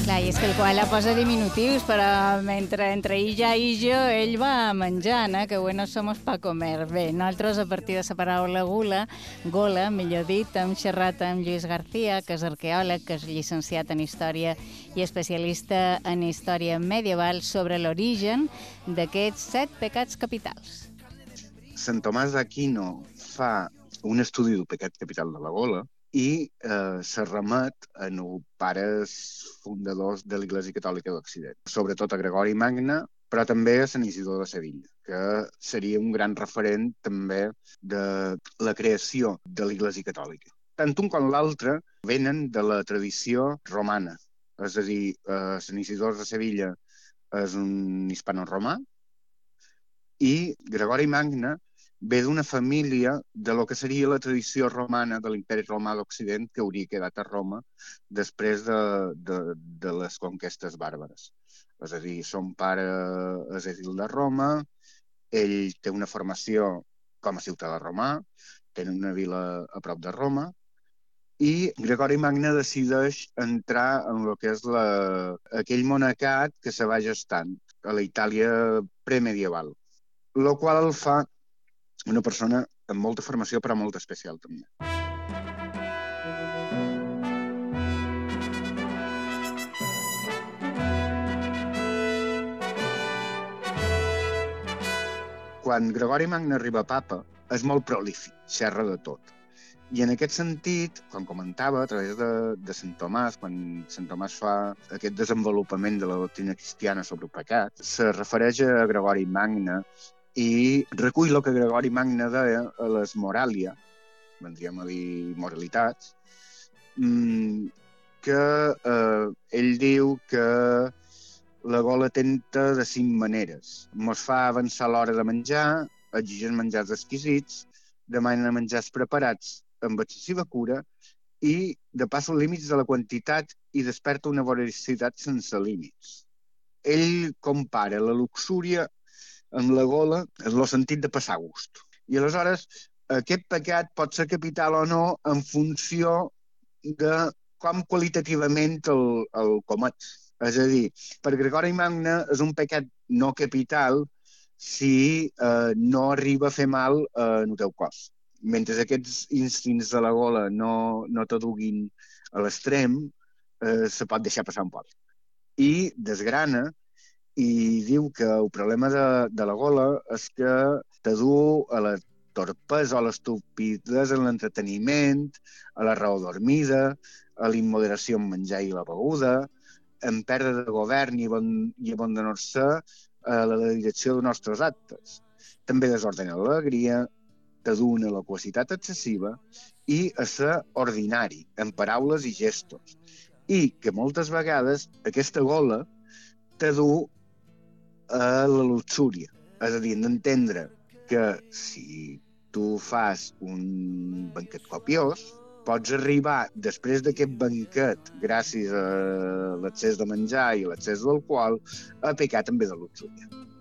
Clar, i és que el koala posa diminutius, però mentre entre illa i jo, ell va menjant, que buenos somos pa comer. Bé, nosaltres, a partir de la paraula gola, millor dit, hem xerrat amb Lluís García, que és arqueòleg, que és llicenciat en Història i especialista en Història medieval, sobre l'origen d'aquests 7 pecats capitals. Sant Tomàs d'Aquino fa un estudi del pecat capital de la gola i se remet en els pares fundadors de l'Església Catòlica d'Occident, sobretot a Gregori Magne, però també a Sant Isidor de Sevilla, que seria un gran referent també de la creació de l'Església Catòlica. Tant un com l'altre venen de la tradició romana, és a dir, Sant Isidor de Sevilla és un hispano-romà i Gregori Magne ve d'una família de lo que seria la tradició romana de l'imperi romà d'Occident que hauria quedat a Roma després de les conquestes bàrbares. És a dir, son pare és edil de Roma, ell té una formació com a ciutadà romà, té una vila a prop de Roma, i Gregori Magne decideix entrar en el que és aquell monacat que se va gestant a la Itàlia premedieval, el qual el fa una persona amb molta formació, però molt especial, també. Quan Gregori Magne arriba a papa, és molt prolífic, xerra de tot. I en aquest sentit, quan comentava, a través de Sant Tomàs, quan Sant Tomàs fa aquest desenvolupament de la doctrina cristiana sobre el pecat, se refereix a Gregori Magne i recull el que Gregori Magne deia a les Moralia, vendríem a dir moralitats, que ell diu que la gola tenta de 5 maneres. Mos fa avançar l'hora de menjar, exigir menjars exquisits, demana menjars preparats amb excessiva cura i depassa els límits de la quantitat i desperta una voracitat sense límits. Ell compara la luxúria amb la gola en el sentit de passar gust. I aleshores aquest pecat pot ser capital o no en funció de com qualitativament el comets. És a dir, per Gregori Magne és un pecat no capital si no arriba a fer mal en el teu cos. Mentre aquests instints de la gola no t'aduguin a l'extrem, se pot deixar passar un poc. I desgrana i diu que el problema de la gola és que t'adu a la torpesa o l'estupidesa en l'entreteniment, a la raó dormida, a l'immoderació en menjar i la beguda, en perdre de govern i abandonar-se a la direcció dels nostres actes. També desordena l'alegria, t'adu una loquacitat excessiva i a ser ordinari, en paraules i gestos. I que moltes vegades aquesta gola t'adu a la luxúria. És a dir, d'entendre que si tu fas un banquet copiós, pots arribar, després d'aquest banquet, gràcies a l'excés de menjar i l'excés d'alcohol, a pecar també de luxúria.